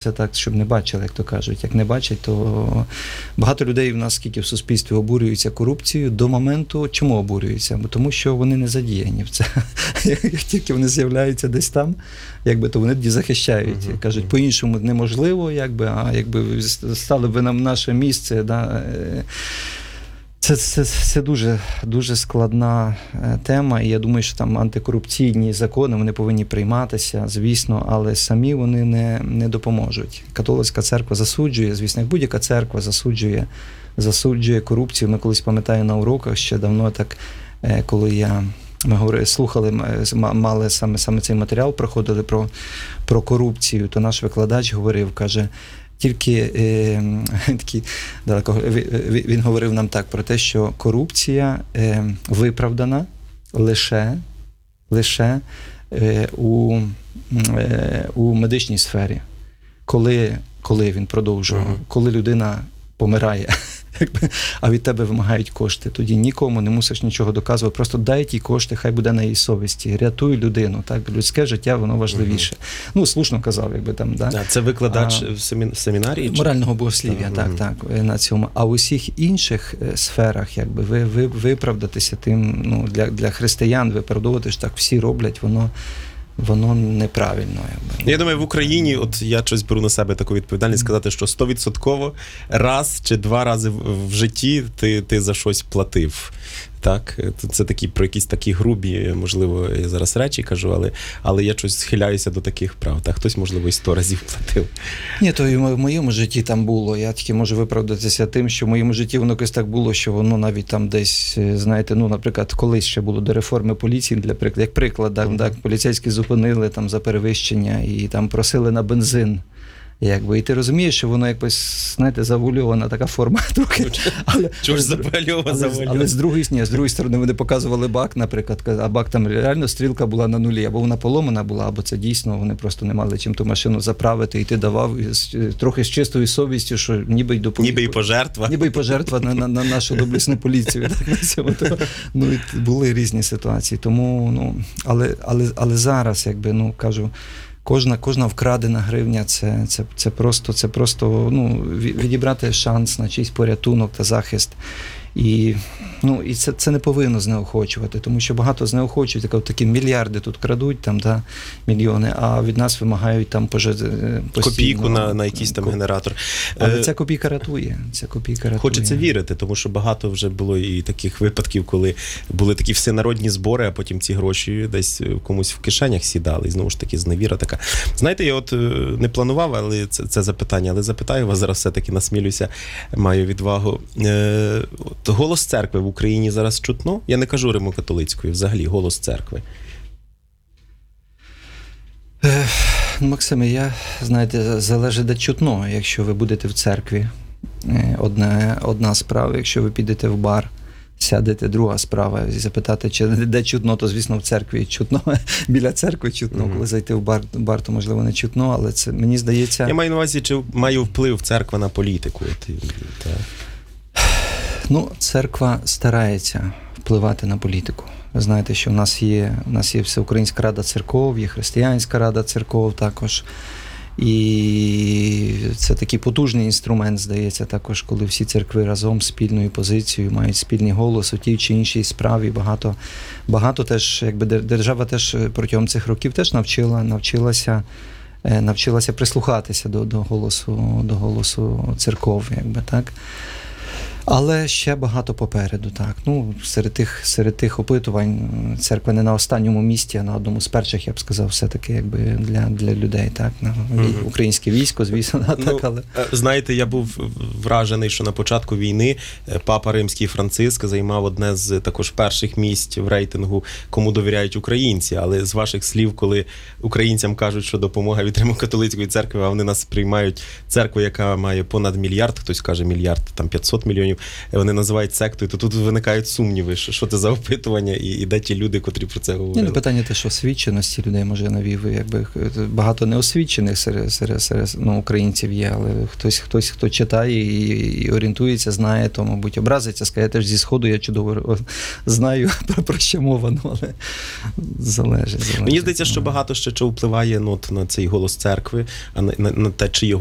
Це так, щоб не бачили, як то кажуть. Як не бачать, то багато людей в нас, скільки в суспільстві, обурюються корупцією до моменту, чому обурюються? Бо тому що вони не задіяні в це. Як тільки вони з'являються десь там, то вони тоді захищають. Кажуть, по-іншому неможливо, а якби стали б ви нам наше місце, да. Це дуже, дуже складна тема, і я думаю, що там антикорупційні закони, вони повинні прийматися, звісно, але самі вони не допоможуть. Католицька церква засуджує, звісно, як будь-яка церква засуджує корупцію. Ми колись, пам'ятаю, на уроках ще давно так, коли ми слухали, мали саме цей матеріал, проходили про корупцію, то наш викладач говорив, каже, він говорив нам так про те, що корупція виправдана лише у медичній сфері. Коли він продовжував, коли людина помирає, а від тебе вимагають кошти, тоді нікому не мусиш нічого доказувати, просто дай ті кошти, хай буде на її совісті, рятуй людину, так, людське життя, воно важливіше. Слушно казав, да. Це викладач в семінарії? Морального богослів'я, так, на цьому. А в усіх інших сферах, ви виправдатися тим, для християн виправдовувати, що так всі роблять, воно неправильно. Я думаю, в Україні, я щось беру на себе таку відповідальність, сказати, що 100% раз чи два рази в житті ти за щось платив. Так, це про якісь такі грубі, можливо, я зараз речі кажу, але я щось схиляюся до таких прав. Так, хтось, можливо, і 100 разів платив. Ні, то і в моєму житті там було. Я тільки можу виправдатися тим, що в моєму житті воно якось так було, що воно навіть там десь, знаєте, наприклад, колись ще було до реформи поліції, як приклад, поліцейські зупинили там за перевищення і там просили на бензин. І ти розумієш, що воно якось, знаєте, завуальована така форма трохи. Чого ж завуальована? Але з другої сторони вони показували бак, наприклад, а бак там реально стрілка була на нулі, або вона поломана була, або це дійсно вони просто не мали чим ту машину заправити, і ти давав трохи з чистою совістю, що ніби і пожертва. Ніби й пожертва на нашу доблесну поліцію. І були різні ситуації. Тому, але зараз, кажу, Кожна вкрадена гривня це просто відібрати шанс на чийсь порятунок та захист. І це не повинно знеохочувати, тому що багато знеохочують, такі мільярди тут крадуть, мільйони, а від нас вимагають постійно. Копійку на якийсь там генератор. Але ця копійка рятує. Хочеться вірити, тому що багато вже було і таких випадків, коли були такі всенародні збори, а потім ці гроші десь комусь в кишенях сідали, і знову ж таки зневіра така. Знаєте, я не планував, але це запитання, але запитаю вас зараз, все-таки насмілюся, маю відвагу. Голос церкви в Україні зараз чутно? Я не кажу Римо-католицької, взагалі, голос церкви. Максиме, знаєте, залежить де чутно. Якщо ви будете в церкві, одна справа. Якщо ви підете в бар, сядете, друга справа. І запитати, чи де чутно, то, звісно, в церкві чутно. Біля церкви чутно. Коли зайти в бар, то, можливо, не чутно, але це, мені здається... Я маю на увазі, чи має вплив церква на політику? Церква старається впливати на політику. Ви знаєте, що в нас є Всеукраїнська рада церков, є Християнська рада церков також. І це такий потужний інструмент, здається, також, коли всі церкви разом спільною позицією мають спільний голос у тій чи іншій справі. Багато теж, держава теж протягом цих років теж навчилася прислухатися до голосу церков, так. Але ще багато попереду, так. Серед тих опитувань церква не на останньому місці, а на одному з перших, я б сказав, все-таки для людей, так. Українське військо, звісно, так, але... Знаєте, я був вражений, що на початку війни Папа Римський Франциск займав одне з також перших місць в рейтингу, кому довіряють українці, але з ваших слів, коли українцям кажуть, що допомога від Римо-католицької церкви, а вони нас приймають церкву, яка має понад мільярд, хтось каже мільярд, там 500 мільйонів опитуванню вони називають сектою, то тут виникають сумніви, що це за опитування і де ті люди, котрі про це говорили. Ні, питання те, що освіченості людей, може, я навів, якби багато неосвічених серед українців є, але хтось, хто читає і орієнтується, знає, то, мабуть, образиться, скаже, теж зі Сходу я чудово знаю, про що мова, але залежить. Мені здається, що багато ще чого впливає на цей голос церкви, а на те, чи є